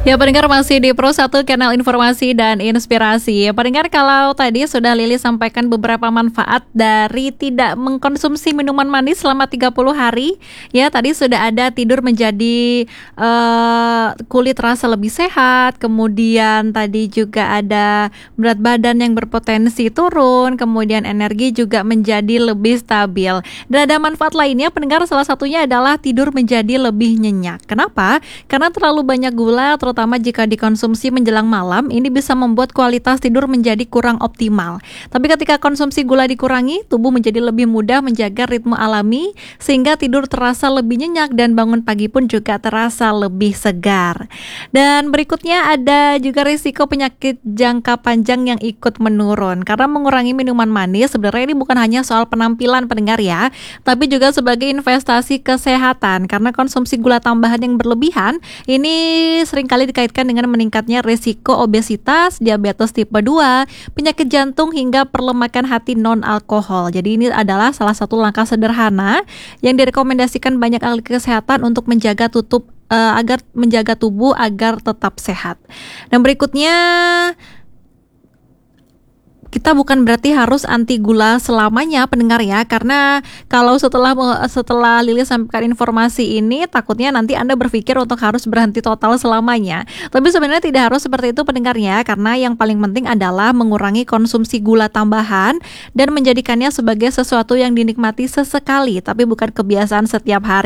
Ya pendengar masih di Pro 1 Kanal Informasi dan Inspirasi. Ya pendengar, kalau tadi sudah Lili sampaikan beberapa manfaat dari tidak mengkonsumsi minuman manis selama 30 hari. Ya tadi sudah ada tidur menjadi kulit rasa lebih sehat. Kemudian tadi juga ada berat badan yang berpotensi turun. Kemudian energi juga menjadi lebih stabil. Dan ada manfaat lainnya pendengar, salah satunya adalah tidur menjadi lebih nyenyak. Kenapa? Karena terlalu banyak gula, terutama jika dikonsumsi menjelang malam, ini bisa membuat kualitas tidur menjadi kurang optimal. Tapi ketika konsumsi gula dikurangi, tubuh menjadi lebih mudah menjaga ritme alami, sehingga tidur terasa lebih nyenyak dan bangun pagi pun juga terasa lebih segar. Dan berikutnya ada juga risiko penyakit jangka panjang yang ikut menurun. Karena mengurangi minuman manis, sebenarnya ini bukan hanya soal penampilan pendengar ya, tapi juga sebagai investasi kesehatan. Karena konsumsi gula tambahan yang berlebihan, ini seringkali dikaitkan dengan meningkatnya risiko obesitas, diabetes tipe 2, penyakit jantung hingga perlemakan hati non-alkohol. Jadi ini adalah salah satu langkah sederhana yang direkomendasikan banyak ahli kesehatan untuk menjaga agar menjaga tubuh agar tetap sehat. Dan berikutnya, kita bukan berarti harus anti gula selamanya pendengar ya, karena kalau setelah Lili sampaikan informasi ini, takutnya nanti Anda berpikir untuk harus berhenti total selamanya. Tapi sebenarnya tidak harus seperti itu pendengar ya, karena yang paling penting adalah mengurangi konsumsi gula tambahan dan menjadikannya sebagai sesuatu yang dinikmati sesekali, tapi bukan kebiasaan setiap hari.